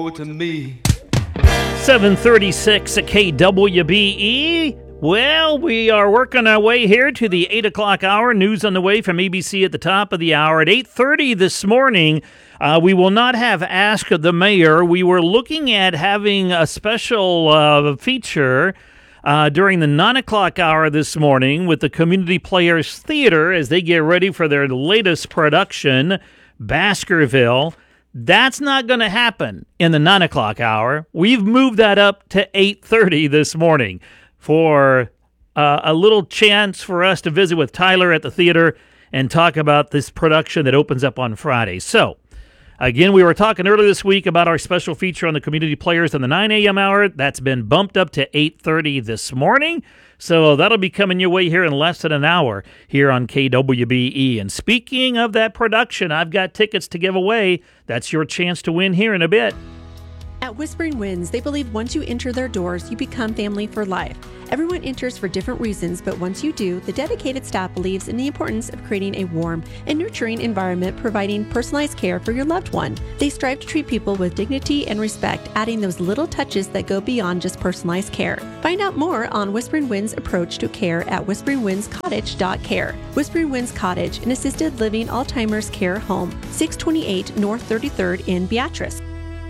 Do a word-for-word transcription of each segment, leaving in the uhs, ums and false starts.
to me. seven thirty-six at K W B E. Well, we are working our way here to the eight o'clock hour. News on the way from A B C at the top of the hour. At eight thirty this morning, uh, we will not have Ask the Mayor. We were looking at having a special uh, feature uh, during the nine o'clock hour this morning with the Community Players Theater as they get ready for their latest production, Baskerville. That's not going to happen in the nine o'clock hour. We've moved that up to eight thirty this morning for uh, a little chance for us to visit with Tyler at the theater and talk about this production that opens up on Friday. So, again, we were talking earlier this week about our special feature on the Community Players in the nine a.m. hour. That's been bumped up to eight thirty this morning. So that'll be coming your way here in less than an hour here on K W B E. And speaking of that production, I've got tickets to give away. That's your chance to win here in a bit. At Whispering Winds, they believe once you enter their doors, you become family for life. Everyone enters for different reasons, but once you do, the dedicated staff believes in the importance of creating a warm and nurturing environment, providing personalized care for your loved one. They strive to treat people with dignity and respect, adding those little touches that go beyond just personalized care. Find out more on Whispering Winds' approach to care at whispering winds cottage dot care. Whispering Winds Cottage, an assisted living Alzheimer's care home, six twenty-eight North thirty-third in Beatrice.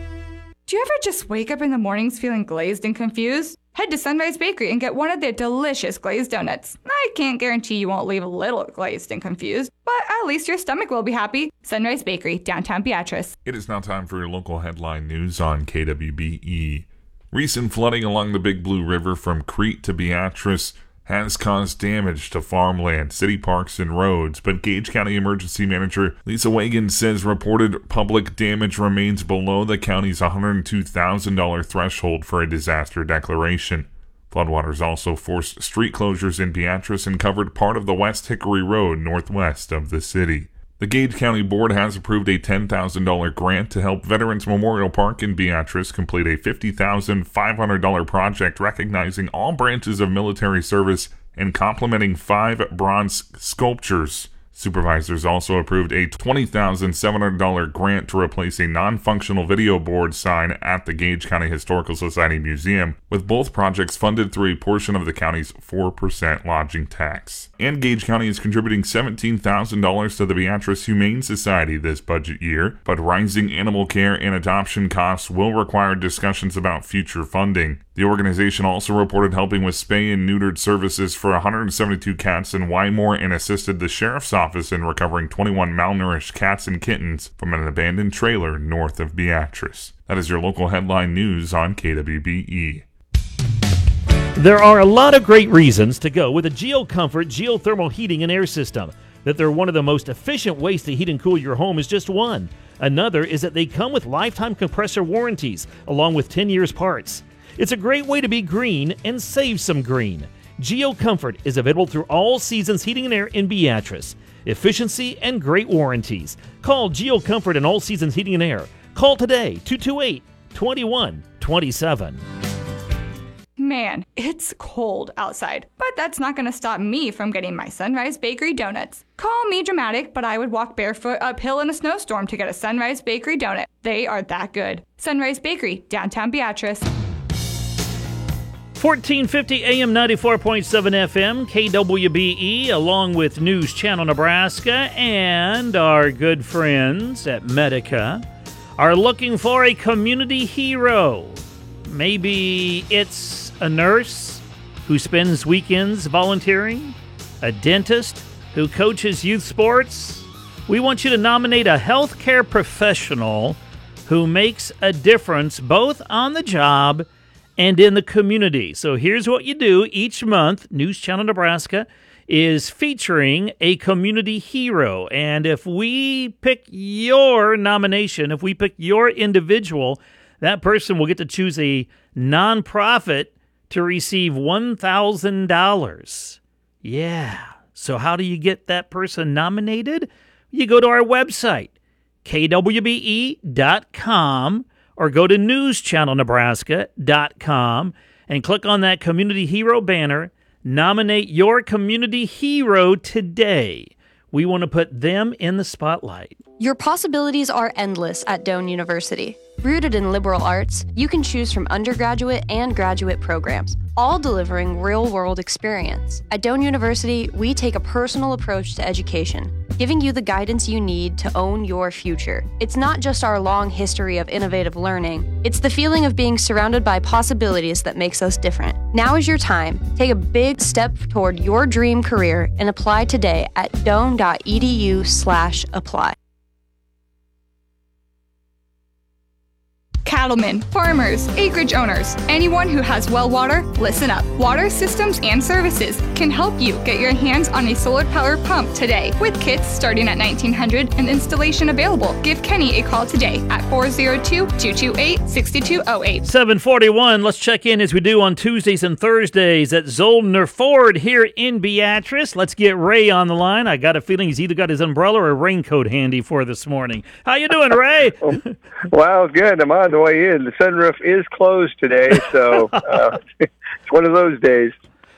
Do you ever just wake up in the mornings feeling glazed and confused? Head to Sunrise Bakery and get one of their delicious glazed donuts. I can't guarantee you won't leave a little glazed and confused, but at least your stomach will be happy. Sunrise Bakery, downtown Beatrice. It is now time for your local headline news on K W B E. Recent flooding along the Big Blue River from Crete to Beatrice has caused damage to farmland, city parks, and roads, but Gage County Emergency Manager Lisa Wagan says reported public damage remains below the county's one hundred two thousand dollars threshold for a disaster declaration. Floodwaters also forced street closures in Beatrice and covered part of the West Hickory Road northwest of the city. The Gage County Board has approved a ten thousand dollars grant to help Veterans Memorial Park in Beatrice complete a fifty thousand five hundred dollars project recognizing all branches of military service and complementing five bronze sculptures. Supervisors also approved a twenty thousand seven hundred dollars grant to replace a non-functional video board sign at the Gage County Historical Society Museum, with both projects funded through a portion of the county's four percent lodging tax. And Gage County is contributing seventeen thousand dollars to the Beatrice Humane Society this budget year, but rising animal care and adoption costs will require discussions about future funding. The organization also reported helping with spay and neutered services for one hundred seventy-two cats in Wymore and assisted the sheriff's office in recovering twenty-one malnourished cats and kittens from an abandoned trailer north of Beatrice. That is your local headline news on K W B E. There are a lot of great reasons to go with a GeoComfort geothermal heating and air system. That they're one of the most efficient ways to heat and cool your home is just one. Another is that they come with lifetime compressor warranties along with ten years parts. It's a great way to be green and save some green. GeoComfort is available through all seasons heating and air in Beatrice. Efficiency and great warranties. Call GeoComfort and All Seasons Heating and Air. Call today, two two eight, two one two seven. Man, it's cold outside, but that's not going to stop me from getting my Sunrise Bakery donuts. Call me dramatic, but I would walk barefoot uphill in a snowstorm to get a Sunrise Bakery donut. They are that good. Sunrise Bakery, downtown Beatrice. fourteen fifty A M ninety-four point seven F M, K W B E, along with News Channel Nebraska and our good friends at Medica, are looking for a community hero. Maybe it's a nurse who spends weekends volunteering, a dentist who coaches youth sports. We want you to nominate a healthcare professional who makes a difference both on the job and in the community. So here's what you do. Each month, News Channel Nebraska is featuring a community hero. And if we pick your nomination, if we pick your individual, that person will get to choose a nonprofit to receive one thousand dollars. Yeah. So how do you get that person nominated? You go to our website, K W B E dot com, or go to news channel nebraska dot com and click on that Community Hero banner. Nominate your community hero today. We want to put them in the spotlight. Your possibilities are endless at Doane University. Rooted in liberal arts, you can choose from undergraduate and graduate programs, all delivering real-world experience. At Doane University, we take a personal approach to education, giving you the guidance you need to own your future. It's not just our long history of innovative learning, it's the feeling of being surrounded by possibilities that makes us different. Now is your time. Take a big step toward your dream career and apply today at doane.edu slash apply. Cattlemen, farmers, acreage owners, anyone who has well water, listen up. Water Systems and Services can help you get your hands on a solar power pump today with kits starting at nineteen hundred dollars and installation available. Give Kenny a call today at four oh two, two two eight, six two oh eight. seven forty-one, let's check in as we do on Tuesdays and Thursdays at Zollner Ford here in Beatrice. Let's get Ray on the line. I got a feeling he's either got his umbrella or a raincoat handy for this morning. How you doing, Ray? Well, good. I'm on the way in. The sunroof is closed today, so uh, it's one of those days.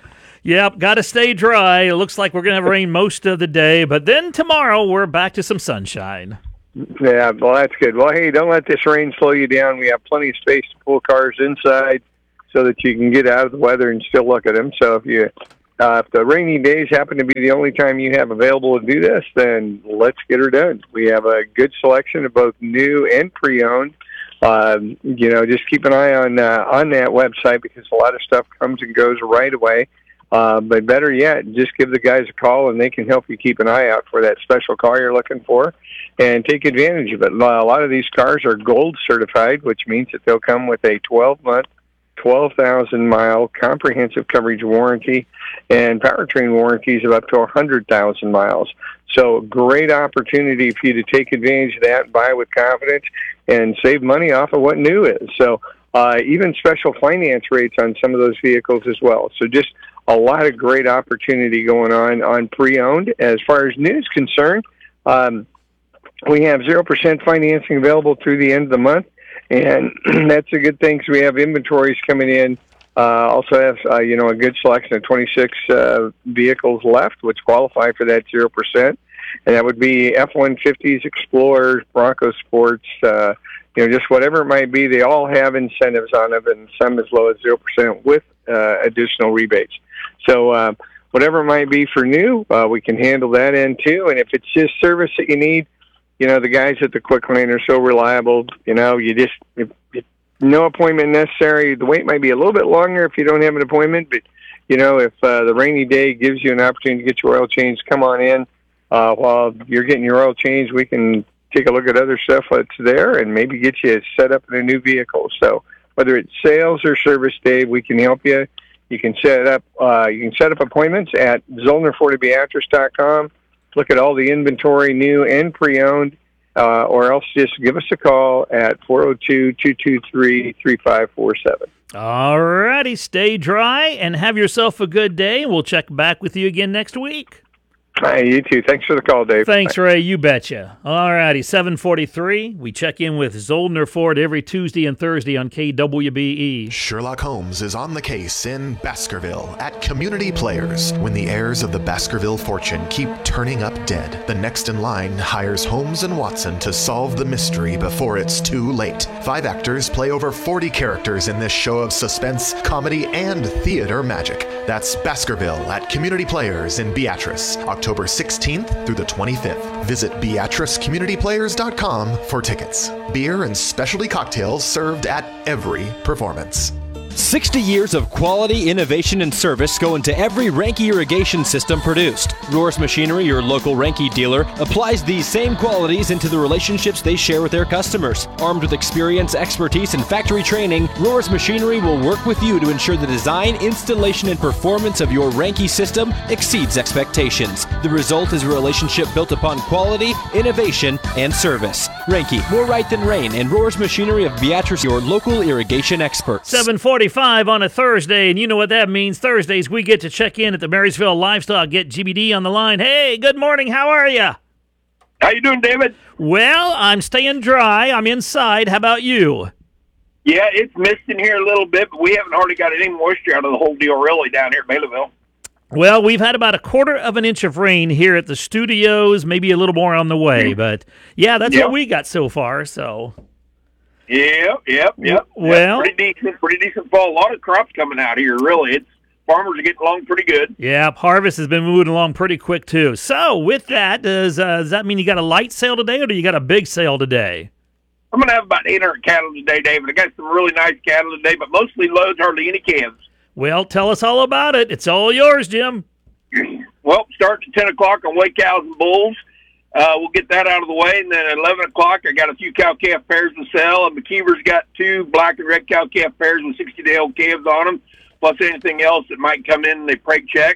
Yep, got to stay dry. It looks like we're going to have rain most of the day, but then tomorrow we're back to some sunshine. Yeah, well, that's good. Well, hey, don't let this rain slow you down. We have plenty of space to pull cars inside so that you can get out of the weather and still look at them. So if you uh, if the rainy days happen to be the only time you have available to do this, then let's get her done. We have a good selection of both new and pre-owned. Um, you know, just keep an eye on uh, on that website because a lot of stuff comes and goes right away. Uh, but better yet, just give the guys a call and they can help you keep an eye out for that special car you're looking for and take advantage of it. A lot of these cars are gold certified, which means that they'll come with a twelve-month, twelve thousand mile comprehensive coverage warranty and powertrain warranties of up to one hundred thousand miles. So great opportunity for you to take advantage of that and buy with confidence and save money off of what new is. So uh, even special finance rates on some of those vehicles as well. So just a lot of great opportunity going on on pre-owned. As far as new is concerned, um, we have zero percent financing available through the end of the month, and that's a good thing because we have inventories coming in. Uh, also have, uh, you know, a good selection of twenty-six uh, vehicles left, which qualify for that zero percent. And that would be F one fifties, Explorers, Bronco Sports, uh, you know, just whatever it might be. They all have incentives on them, and some as low as zero percent with uh, additional rebates. So uh, whatever it might be for new, uh, we can handle that end too. And if it's just service that you need, you know, the guys at the Quick Lane are so reliable. You know, you just, if, if no appointment necessary. The wait might be a little bit longer if you don't have an appointment, but, you know, if uh, the rainy day gives you an opportunity to get your oil changed, come on in. Uh, while you're getting your oil changed, we can take a look at other stuff that's there and maybe get you set up in a new vehicle. So whether it's sales or service day, we can help you. You can set up uh, you can set up appointments at zollner ford beatrice dot com. Look at all the inventory, new and pre-owned, uh, or else just give us a call at four oh two, two two three, three five four seven. All righty, stay dry and have yourself a good day. We'll check back with you again next week. Hi, you too. Thanks for the call, Dave. Thanks, Bye. Ray. You betcha. All righty, seven forty-three. We check in with Zollner Ford every Tuesday and Thursday on K W B E. Sherlock Holmes is on the case in Baskerville at Community Players. When the heirs of the Baskerville fortune keep turning up dead, the next in line hires Holmes and Watson to solve the mystery before it's too late. Five actors play over forty characters in this show of suspense, comedy, and theater magic. That's Baskerville at Community Players in Beatrice, October sixteenth through the twenty-fifth. Visit beatrice community players dot com for tickets. Beer and specialty cocktails served at every performance. sixty years of quality, innovation, and service go into every Ranke irrigation system produced. Roars Machinery, your local Ranke dealer, applies these same qualities into the relationships they share with their customers. Armed with experience, expertise, and factory training, Roars Machinery will work with you to ensure the design, installation, and performance of your Ranke system exceeds expectations. The result is a relationship built upon quality, innovation, and service. Ranke, more right than rain, and Roars Machinery of Beatrice, your local irrigation experts. seven forty-five on a Thursday, and you know what that means. Thursdays, we get to check in at the Marysville Livestock. Get G B D on the line. Hey, good morning. How are you? How you doing, David? Well, I'm staying dry. I'm inside. How about you? Yeah, it's misting here a little bit, but we haven't hardly got any moisture out of the whole deal really down here at Baileyville. Well, we've had about a quarter of an inch of rain here at the studios, maybe a little more on the way, but yeah, that's yep. what we got so far, so... Yep, yep, yep. Well, pretty decent, pretty decent fall. A lot of crops coming out here, really. It's farmers are getting along pretty good. Yeah, harvest has been moving along pretty quick, too. So, with that, does, uh, does that mean you got a light sale today, or do you got a big sale today? I'm going to have about eight hundred cattle today, David. I got some really nice cattle today, but mostly loads, hardly any calves. Well, tell us all about it. It's all yours, Jim. Well, starting at ten o'clock on Wake Cows and Bulls. Uh, we'll get that out of the way, and then at eleven o'clock, I got a few cow-calf pairs to sell. And McKeever's got two black and red cow-calf pairs with sixty-day-old calves on them, plus anything else that might come in and they preg check.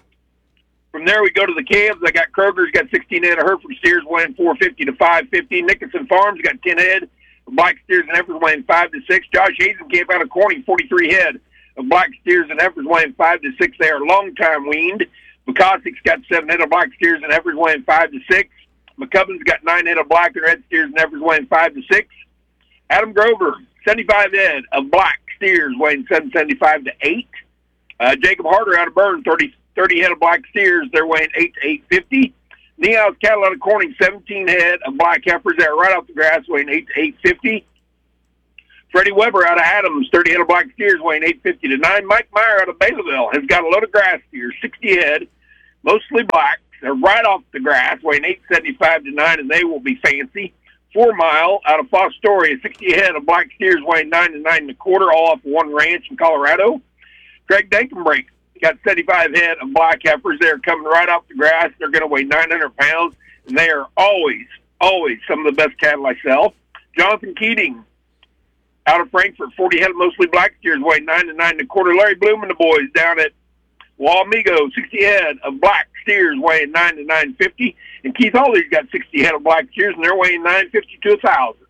From there, we go to the calves. I got Kroger's got sixteen head of Hereford steers weighing four fifty to five fifty. Nickerson Farms got ten head of black steers and heifers weighing five to six. Josh Hazenkamp out of Corning, forty-three head of black steers and heifers weighing five to six. They are long-time weaned. McCossick's got seven head of black steers and heifers weighing five to six. McCubbin's got nine head of black and red steers and heifers weighing five to six. Adam Grover, seventy-five head of black steers weighing seven seventy-five to eight. Uh, Jacob Harder out of Byrne, thirty, thirty head of black steers. They're weighing eight to eight fifty. Neal's cattle out of Corning, seventeen head of black heifers. They're right off the grass weighing eight to eight fifty. Freddie Weber out of Adams, thirty head of black steers weighing eight fifty to nine. Mike Meyer out of Baylorville has got a load of grass steers, sixty head, mostly black. They're right off the grass, weighing eight seventy-five to nine, and they will be fancy. Four Mile out of Fostoria, sixty head of black steers weighing nine to nine and a quarter, all off one ranch in Colorado. Greg Dankenbrink got seventy-five head of black heifers. They're coming right off the grass. They're going to weigh nine hundred pounds, and they are always, always some of the best cattle I sell. Jonathan Keating out of Frankfort, forty head of mostly black steers weighing nine to nine and a quarter. Larry Bloom and the boys down at Wamigo, sixty head of black steers weighing nine to nine fifty, and Keith Hawley's got sixty head of black steers, and they're weighing nine fifty to a thousand.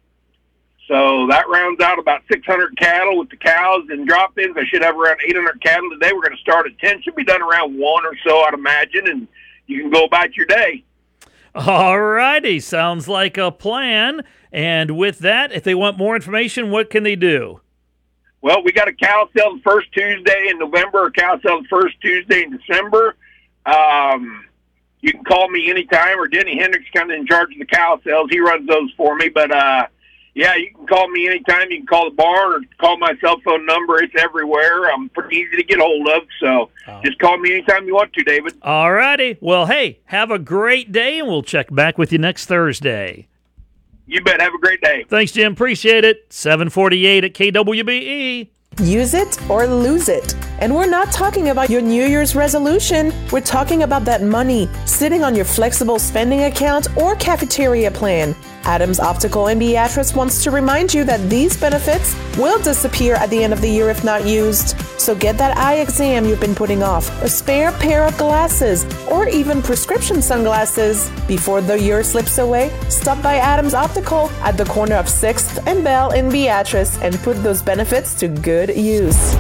So that rounds out about six hundred cattle with the cows and drop-ins. I should have around eight hundred cattle today. We're going to start at ten. Should be done around one or so, I'd imagine, and you can go about your day. All righty, sounds like a plan. And with that, if they want more information, what can they do? Well, we got a cow sale the first Tuesday in November, a cow sale the first Tuesday in December. Um, you can call me anytime, or Denny Hendricks kind of in charge of the cow sales. He runs those for me. But, uh, yeah, you can call me anytime. You can call the barn or call my cell phone number. It's everywhere. I'm pretty easy to get hold of. So oh. just call me anytime you want to, David. All righty. Well, hey, have a great day, and we'll check back with you next Thursday. You bet. Have a great day. Thanks, Jim. Appreciate it. seven forty-eight at K W B E. Use it or lose it. And we're not talking about your New Year's resolution. We're talking about that money sitting on your flexible spending account or cafeteria plan. Adams Optical in Beatrice wants to remind you that these benefits will disappear at the end of the year if not used. So get that eye exam you've been putting off, a spare pair of glasses, or even prescription sunglasses. Before the year slips away, stop by Adams Optical at the corner of sixth and Bell in Beatrice and put those benefits to good use.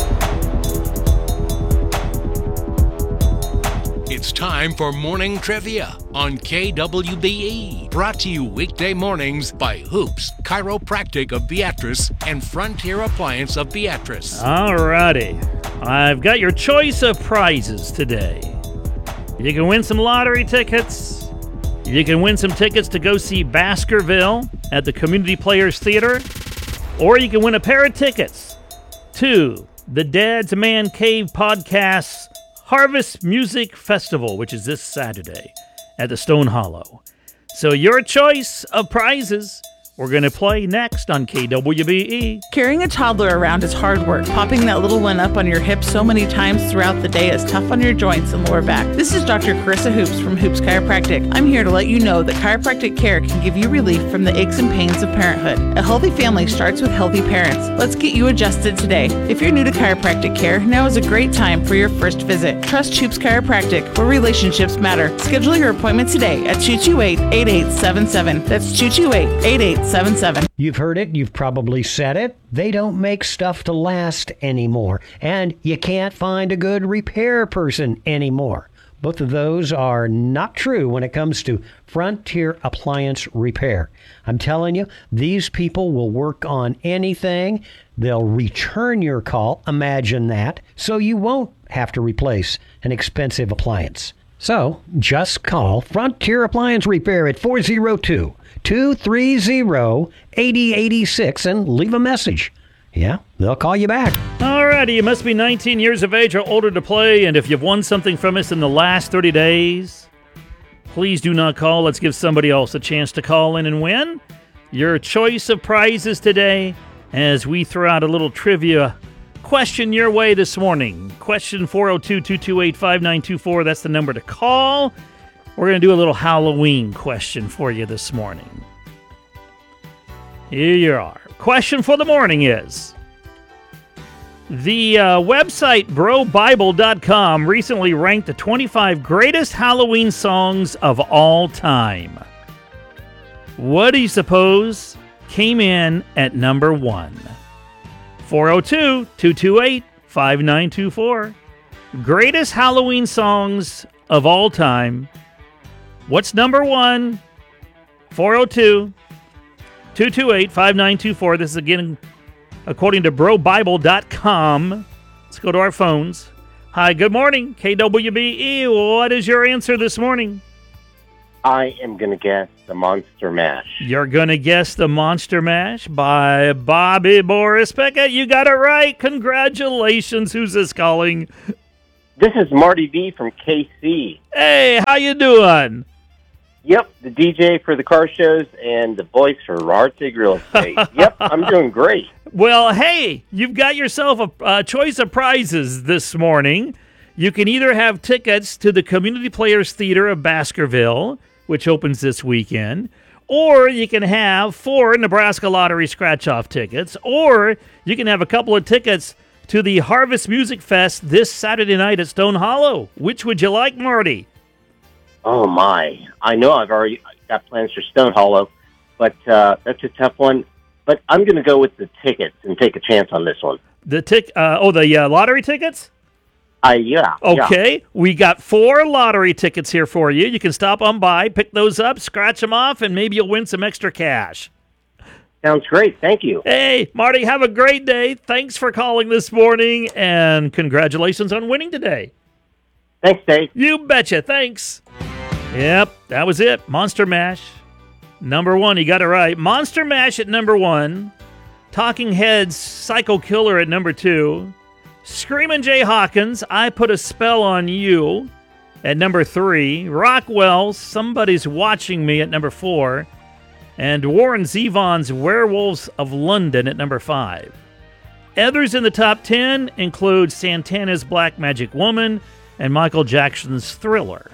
It's time for Morning Trivia on K W B E. Brought to you weekday mornings by Hoops Chiropractic of Beatrice and Frontier Appliance of Beatrice. All righty. I've got your choice of prizes today. You can win some lottery tickets. You can win some tickets to go see Baskerville at the Community Players Theater. Or you can win a pair of tickets to the Dad's Man Cave Podcast's Harvest Music Festival, which is this Saturday at the Stone Hollow. So your choice of prizes, we're going to play next on K W B E. Carrying a toddler around is hard work. Popping that little one up on your hip so many times throughout the day is tough on your joints and lower back. This is Doctor Carissa Hoops from Hoops Chiropractic. I'm here to let you know that chiropractic care can give you relief from the aches and pains of parenthood. A healthy family starts with healthy parents. Let's get you adjusted today. If you're new to chiropractic care, now is a great time for your first visit. Trust Hoops Chiropractic, where relationships matter. Schedule your appointment today at two two eight, eight eight seven seven. That's two two eight, eight eight seven seven. You've heard it. You've probably said it. They don't make stuff to last anymore. And you can't find a good repair person anymore. Both of those are not true when it comes to Frontier Appliance Repair. I'm telling you, these people will work on anything. They'll return your call. Imagine that. So you won't have to replace an expensive appliance. So just call Frontier Appliance Repair at four oh two, two three oh, eight oh eight six and leave a message. Yeah, they'll call you back. Alrighty, you must be nineteen years of age or older to play, and if you've won something from us in the last thirty days, please do not call. Let's give somebody else a chance to call in and win your choice of prizes today as we throw out a little trivia question your way this morning. Question four oh two, two two eight, five nine two four. That's the number to call. We're going to do a little Halloween question for you this morning. Here you are. Question for the morning is, the uh, website bro bible dot com recently ranked the twenty-five greatest Halloween songs of all time. What do you suppose came in at number one? four oh two, two two eight, five nine two four. Greatest Halloween songs of all time. What's number one? four oh two, two two eight, five nine two four. This is again according to bro bible dot com. Let's go to our phones. Hi, good morning. K W B E, what is your answer this morning? I am going to guess the Monster Mash. You're going to guess the Monster Mash by Bobby Boris Pickett. You got it right. Congratulations. Who's this calling? This is Marty V from K C. Hey, how you doing? Yep, the D J for the car shows and the voice for Arctic Real Estate. Yep, I'm doing great. Well, hey, you've got yourself a, a choice of prizes this morning. You can either have tickets to the Community Players Theater of Baskerville, which opens this weekend, or you can have four Nebraska Lottery scratch-off tickets, or you can have a couple of tickets to the Harvest Music Fest this Saturday night at Stone Hollow. Which would you like, Marty? Oh, my. I know I've already got plans for Stone Hollow, but uh, that's a tough one. But I'm going to go with the tickets and take a chance on this one. The tic- uh, Oh, the uh, lottery tickets? Uh, yeah. Okay, yeah. We got four lottery tickets here for you. You can stop on by, pick those up, scratch them off, and maybe you'll win some extra cash. Sounds great. Thank you. Hey, Marty, have a great day. Thanks for calling this morning, and congratulations on winning today. Thanks, Dave. You betcha. Thanks. Yep, that was it. Monster Mash. Number one, you got it right. Monster Mash at number one. Talking Heads, Psycho Killer at number two. Screamin' Jay Hawkins, I Put a Spell on You at number three. Rockwell, Somebody's Watching Me at number four. And Warren Zevon's Werewolves of London at number five. Others in the top ten include Santana's Black Magic Woman and Michael Jackson's Thriller.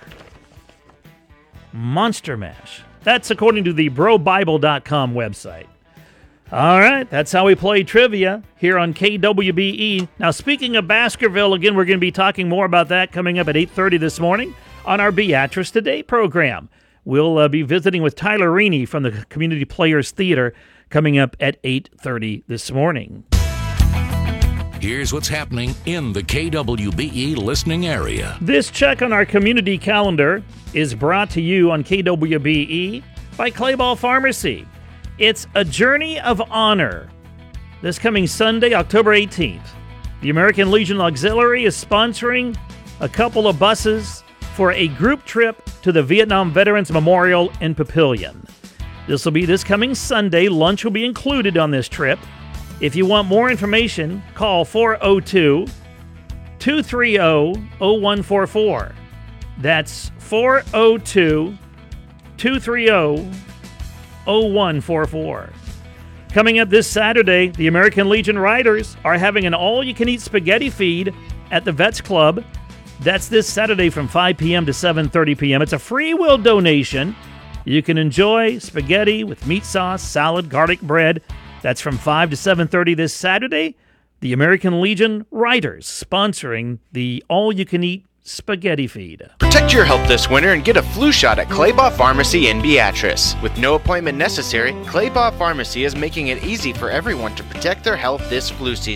Monster Mash. That's according to the bro bible dot com website. All right, that's how we play trivia here on K W B E. Now, speaking of Baskerville, again, we're going to be talking more about that coming up at eight thirty this morning on our Beatrice Today program. We'll uh, be visiting with Tyler Reaney from the Community Players Theater coming up at eight thirty this morning. Here's what's happening in the K W B E listening area. This check on our community calendar is brought to you on K W B E by Clayball Pharmacy. It's a Journey of Honor. This coming Sunday, October eighteenth, the American Legion Auxiliary is sponsoring a couple of buses for a group trip to the Vietnam Veterans Memorial in Papillion. This will be this coming Sunday. Lunch will be included on this trip. If you want more information, call four oh two, two three oh, oh one four four. That's four oh two, two three oh, oh one four four. Coming up this Saturday, the American Legion Riders are having an all-you-can-eat spaghetti feed at the Vets Club. That's this Saturday from five p.m. to seven thirty p.m. It's a free will donation. You can enjoy spaghetti with meat sauce, salad, garlic bread. That's from five to seven thirty this Saturday. The American Legion Riders sponsoring the all-you-can-eat spaghetti feed. Protect your health this winter and get a flu shot at Claybaugh Pharmacy in Beatrice. With no appointment necessary, Claybaugh Pharmacy is making it easy for everyone to protect their health this flu season.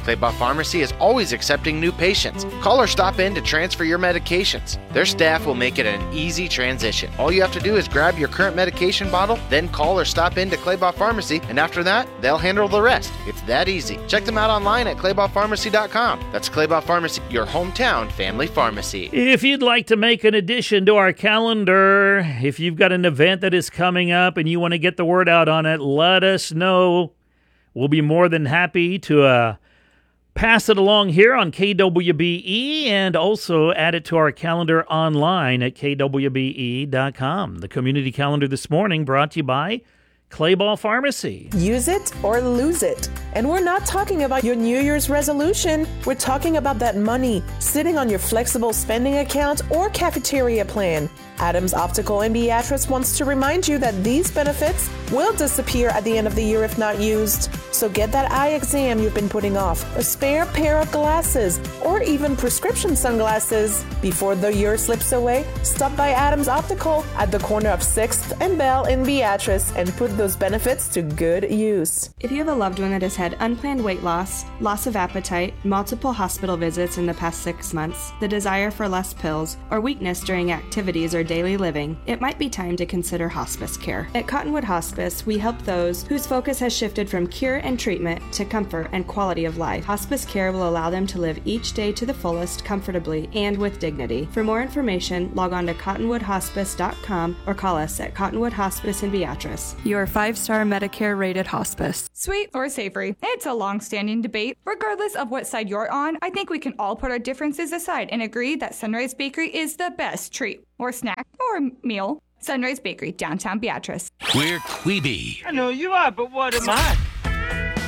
Claybaugh Pharmacy is always accepting new patients. Call or stop in to transfer your medications. Their staff will make it an easy transition. All you have to do is grab your current medication bottle, then call or stop in to Claybaugh Pharmacy, and after that, they'll handle the rest. It's that easy. Check them out online at claybaugh pharmacy dot com. That's Claybaugh Pharmacy, your hometown family pharmacy. If you'd like to make an addition to our calendar, if you've got an event that is coming up and you want to get the word out on it, let us know. We'll be more than happy to uh, pass it along here on K W B E and also add it to our calendar online at K W B E dot com. The community calendar this morning brought to you by Claybaugh Pharmacy. Use it or lose it. And we're not talking about your New Year's resolution. We're talking about that money sitting on your flexible spending account or cafeteria plan. Adams Optical in Beatrice wants to remind you that these benefits will disappear at the end of the year if not used. So get that eye exam you've been putting off, a spare pair of glasses, or even prescription sunglasses. Before the year slips away, stop by Adams Optical at the corner of sixth and Bell in Beatrice and put those benefits to good use. If you have a loved one that has had unplanned weight loss, loss of appetite, multiple hospital visits in the past six months, the desire for less pills, or weakness during activities or daily living, it might be time to consider hospice care. At Cottonwood Hospice, we help those whose focus has shifted from cure and treatment to comfort and quality of life. Hospice care will allow them to live each day to the fullest, comfortably, and with dignity. For more information, log on to cottonwood hospice dot com or call us at Cottonwood Hospice in Beatrice. Your five-star Medicare-rated hospice. Sweet or savory? It's a long-standing debate. Regardless of what side you're on, I think we can all put our differences aside and agree that Sunrise Bakery is the best treat or snack or meal. Sunrise Bakery, downtown Beatrice. We're Queeby. I know you are, but what am I?